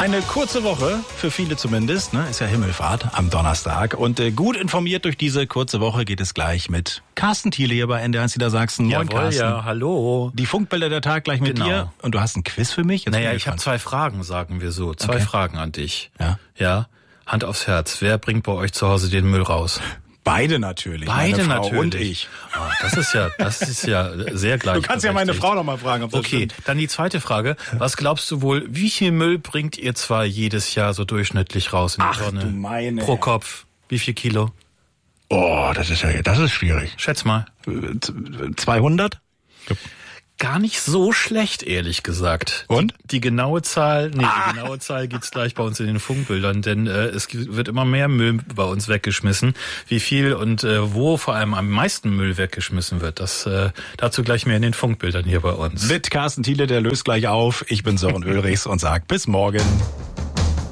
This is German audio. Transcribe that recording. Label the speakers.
Speaker 1: Eine kurze Woche, für viele zumindest, ne? Ist ja Himmelfahrt am Donnerstag. Und gut informiert durch diese kurze Woche geht es gleich mit Carsten Thiele hier bei NDR Niedersachsen. Moin, Carsten.
Speaker 2: Ja, hallo.
Speaker 1: Die Funkbilder der Tag gleich mit dir. Und du hast ein Quiz für mich?
Speaker 2: Jetzt ich habe 2 Fragen, sagen wir so. 2 Fragen an dich.
Speaker 1: Ja.
Speaker 2: Hand aufs Herz. Wer bringt bei euch zu Hause den Müll raus?
Speaker 1: Beide natürlich.
Speaker 2: Beide
Speaker 1: meine Frau
Speaker 2: natürlich.
Speaker 1: Und ich.
Speaker 2: Oh, das ist ja sehr gleich.
Speaker 1: Du kannst ja meine Frau noch mal fragen, ob das stimmt.
Speaker 2: Dann die zweite Frage. Was glaubst du wohl, wie viel Müll bringt ihr zwar jedes Jahr so durchschnittlich raus in die Sonne?
Speaker 1: Du meine.
Speaker 2: Pro Kopf. Wie viel Kilo?
Speaker 1: Oh, das ist schwierig.
Speaker 2: Schätz mal.
Speaker 1: 200?
Speaker 2: Gar nicht so schlecht, ehrlich gesagt.
Speaker 1: Und?
Speaker 2: Die genaue Zahl gibt's gleich bei uns in den Funkbildern, denn es wird immer mehr Müll bei uns weggeschmissen. Wie viel und wo vor allem am meisten Müll weggeschmissen wird, das dazu gleich mehr in den Funkbildern hier bei uns.
Speaker 1: Mit Carsten Thiele, der löst gleich auf. Ich bin Sören Ulrichs und sag bis morgen.